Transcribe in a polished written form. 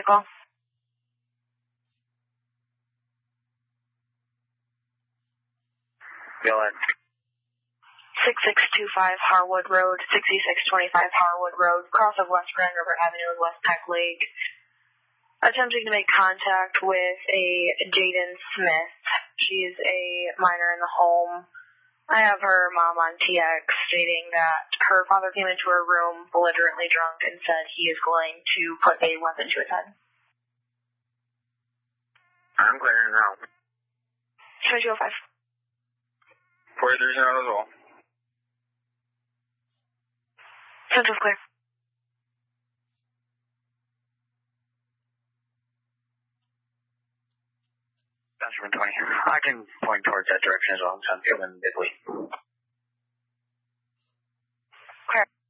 vehicle. Go ahead. 6625 Harwood Road, 6625 Harwood Road, cross of West Grand River Avenue and West Peck Lake. Attempting to make contact with a Jaden Smith. She's a minor in the home. I have her mom on TX stating that her father came into her room belligerently drunk and said he is going to put a weapon to his head. I'm clearing now. 2205. 43 as well. Central's clear. Benjamin 20. I can point towards that direction as well. I'm feeling Bidley. Clear.